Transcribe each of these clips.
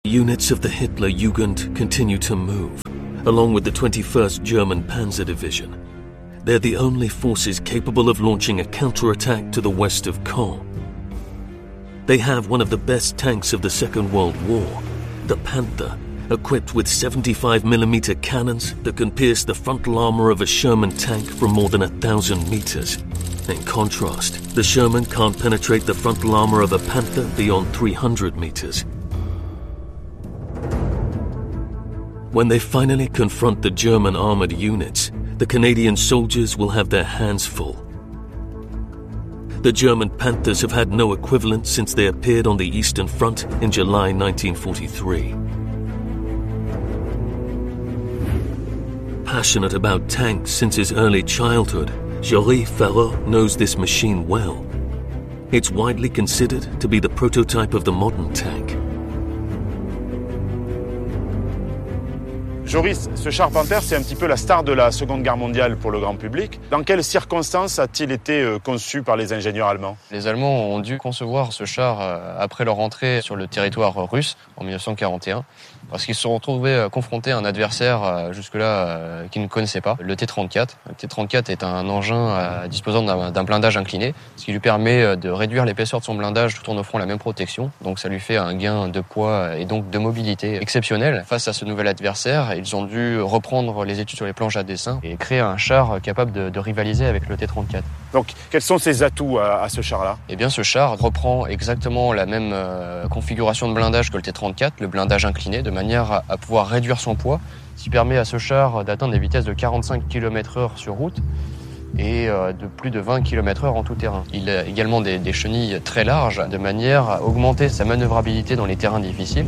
Units of the Hitler Jugend continue to move, along with the 21st German Panzer Division. They're the only forces capable of launching a counterattack to the west of Caen. They have one of the best tanks of the Second World War, the Panther, equipped with 75mm cannons that can pierce the frontal armor of a Sherman tank from more than 1,000 meters. In contrast, the Sherman can't penetrate the frontal armor of a Panther beyond 300 meters. When they finally confront the German armored units, the Canadian soldiers will have their hands full. The German Panthers have had no equivalent since they appeared on the Eastern Front in July 1943. Passionate about tanks since his early childhood, Jory Ferreux knows this machine well. It's widely considered to be the prototype of the modern tank. Joris, ce char Panther, c'est un petit peu la star de la Seconde Guerre mondiale pour le grand public. Dans quelles circonstances a-t-il été conçu par les ingénieurs allemands? Les Allemands ont dû concevoir ce char après leur entrée sur le territoire russe en 1941, parce qu'ils se sont retrouvés confrontés à un adversaire jusque-là qu'ils ne connaissaient pas, le T-34. Le T-34 est un engin disposant d'un blindage incliné, ce qui lui permet de réduire l'épaisseur de son blindage tout en offrant la même protection. Donc ça lui fait un gain de poids et donc de mobilité exceptionnel. Face à ce nouvel adversaire, ils ont dû reprendre les études sur les planches à dessin et créer un char capable de rivaliser avec le T-34. Donc, quels sont ses atouts à ce char-là? Eh bien, ce char reprend exactement la même configuration de blindage que le T-34, le blindage incliné, de manière à pouvoir réduire son poids, ce qui permet à ce char d'atteindre des vitesses de 45 km/h sur route et de plus de 20 km/h en tout terrain. Il a également des chenilles très larges, de manière à augmenter sa manœuvrabilité dans les terrains difficiles.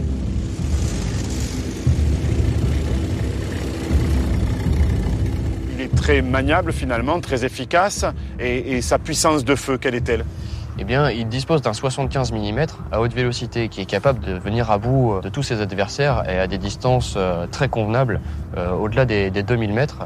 Très maniable finalement, très efficace, et sa puissance de feu, quelle est-elle? Eh bien, il dispose d'un 75 mm à haute vélocité qui est capable de venir à bout de tous ses adversaires et à des distances très convenables, au-delà des 2000 mètres.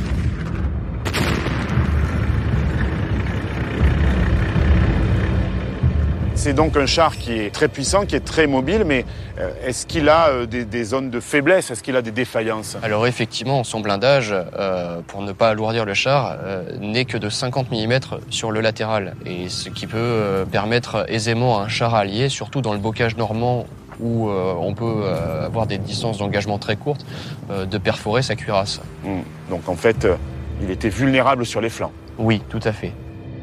C'est donc un char qui est très puissant, qui est très mobile, mais est-ce qu'il a des zones de faiblesse? Est-ce qu'il a des défaillances? Alors effectivement, son blindage, pour ne pas alourdir le char, n'est que de 50 mm sur le latéral, et ce qui peut permettre aisément à un char allié, surtout dans le bocage normand où on peut avoir des distances d'engagement très courtes, de perforer sa cuirasse. Donc en fait, il était vulnérable sur les flancs. Oui, tout à fait.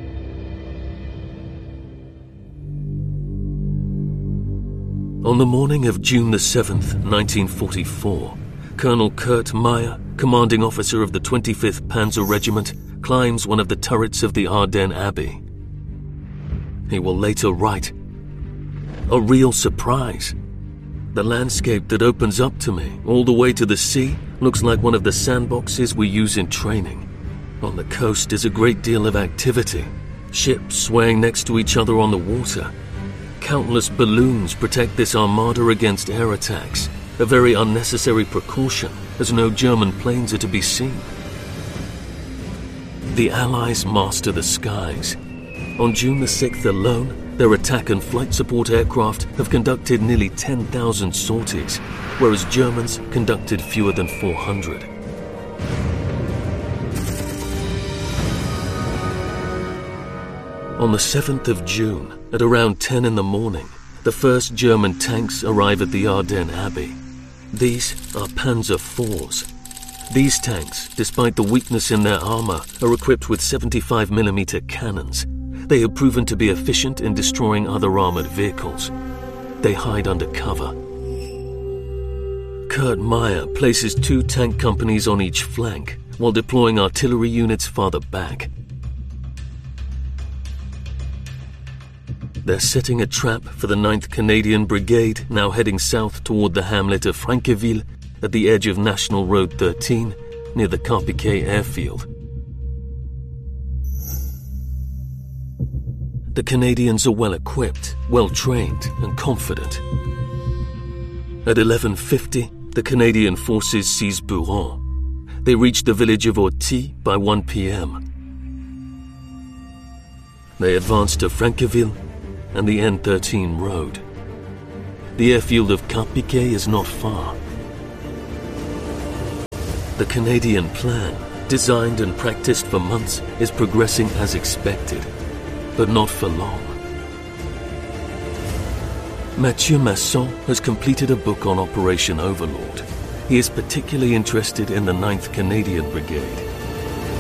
On the morning of June the 7th, 1944, Colonel Kurt Meyer, commanding officer of the 25th Panzer Regiment, climbs one of the turrets of the Ardennes Abbey. He will later write, "A real surprise. The landscape that opens up to me, all the way to the sea, looks like one of the sandboxes we use in training. On the coast is a great deal of activity, ships swaying next to each other on the water. Countless balloons protect this armada against air attacks, a very unnecessary precaution as no German planes are to be seen. The Allies master the skies. On June the 6th alone, their attack and flight support aircraft have conducted nearly 10,000 sorties, whereas Germans conducted fewer than 400. On the 7th of June, at around 10 in the morning, the first German tanks arrive at the Ardennes Abbey. These are Panzer IVs. These tanks, despite the weakness in their armor, are equipped with 75mm cannons. They have proven to be efficient in destroying other armored vehicles. They hide under cover. Kurt Meyer places 2 tank companies on each flank, while deploying artillery units farther back. They're setting a trap for the 9th Canadian Brigade, now heading south toward the hamlet of Francqueville at the edge of National Road 13, near the Carpiquet airfield. The Canadians are well equipped, well trained, and confident. At 11:50, the Canadian forces seize Buron. They reach the village of Orty by 1 p.m. They advance to Francqueville and the N13 road. The airfield of Cap-Piquet is not far. The Canadian plan, designed and practiced for months, is progressing as expected, but not for long. Mathieu Masson has completed a book on Operation Overlord. He is particularly interested in the 9th Canadian Brigade.